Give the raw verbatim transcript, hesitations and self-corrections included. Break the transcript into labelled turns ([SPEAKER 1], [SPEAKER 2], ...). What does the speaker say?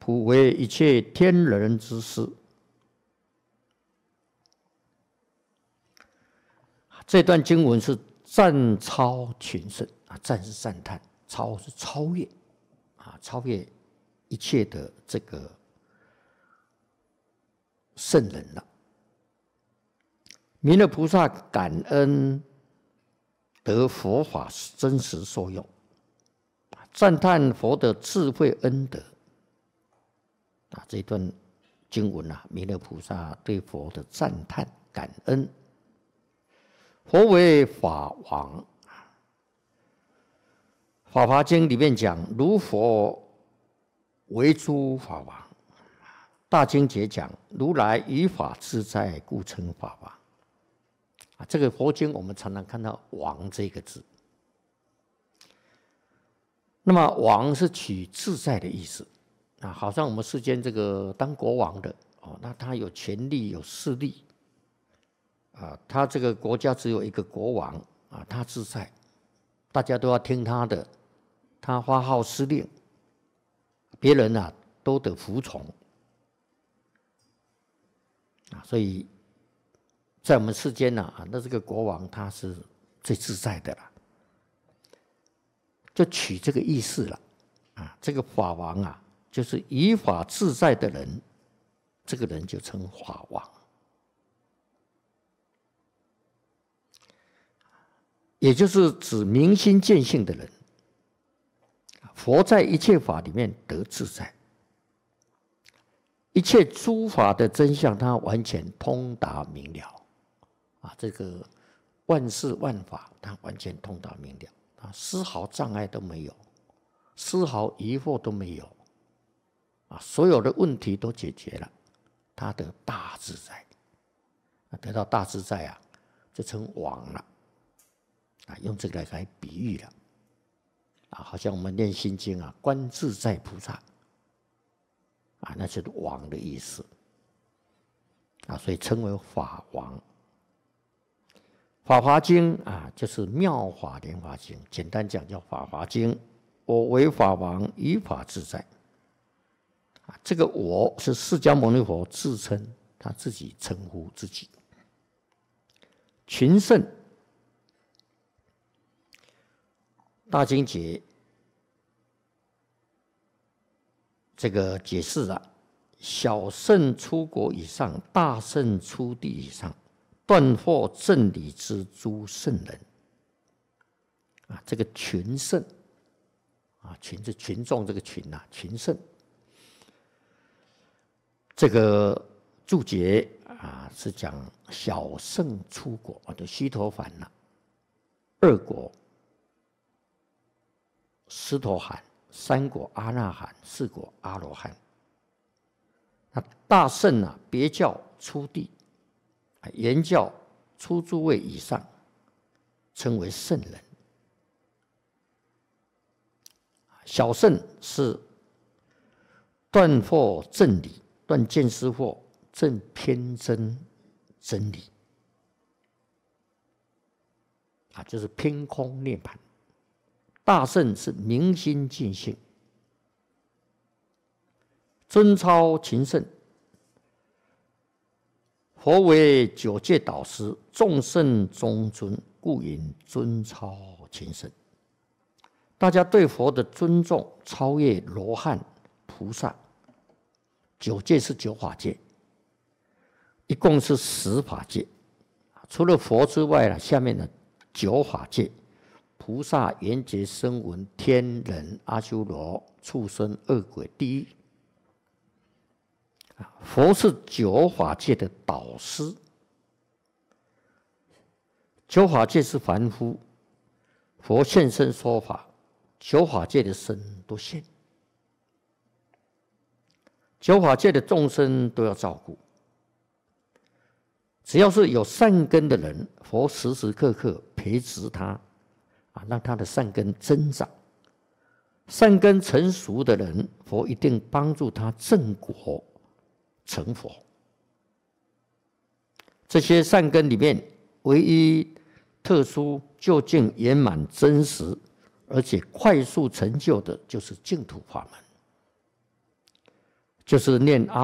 [SPEAKER 1] 普为一切天人之师。这段经文是赞超群圣啊，赞是赞叹，超是超越啊，超越一切的这个圣人了。弥勒菩萨感恩得佛法真实受用，赞叹佛的智慧恩德啊，这段经文啊，弥勒菩萨对佛的赞叹感恩。佛为法王，《法华经》里面讲，如佛为诸法王。大经节讲，如来于法自在，故称法王。啊，这个佛经我们常常看到“王”这个字。那么“王”是取自在的意思啊，好像我们世间这个当国王的哦，那他有权力有势力。啊，他这个国家只有一个国王啊，他自在，大家都要听他的，他发号施令，别人啊都得服从啊，所以在我们世间呢啊，那这个国王他是最自在的了，就取这个意思了啊，这个法王啊，就是以法自在的人，这个人就称法王。也就是指明心见性的人，佛在一切法里面得自在，一切诸法的真相，他完全通达明了啊！这个万事万法，他完全通达明了啊，丝毫障碍都没有，丝毫疑惑都没有啊！所有的问题都解决了，他得大自在，得到大自在啊，就成王了。啊，用这个来比喻了，啊，好像我们念心经啊，观自在菩萨，啊，那就是王的意思，啊，所以称为法王。法华经啊，就是妙法莲华经，简单讲叫法华经。我为法王，于法自在。啊，这个我是释迦牟尼佛自称，他自己称呼自己。群圣。大经解这个解释啊，小圣出国以上，大圣出地以上，断惑正理之诸圣人啊，这个群圣啊，群是群众这个群啊，群圣。这个注解啊是讲小圣出国啊，就须陀洹呐，二果。斯陀含，三果阿那含，四果阿罗汉。那大圣啊，别教出地，言教出诸位以上，称为圣人。小圣是断惑正理，断见思惑，证偏真真理，啊，就是偏空涅槃。大圣是明心见性，尊超群圣。佛为九界导师，众圣中尊，故云尊超群圣。大家对佛的尊重超越罗汉、菩萨。九界是九法界，一共是十法界。除了佛之外呢，下面的九法界。菩萨、缘觉、声闻、天人、阿修罗、畜生、恶鬼、地狱，佛是九法界的导师。九法界是凡夫，佛现身说法，九法界的身都现，九法界的众生都要照顾。只要是有善根的人，佛时时刻刻培植他。啊，让他的善根增长，善根成熟的人，佛一定帮助他正果成佛。这些善根里面，唯一特殊、究竟、圆满、真实，而且快速成就的，就是净土法门。 就是念阿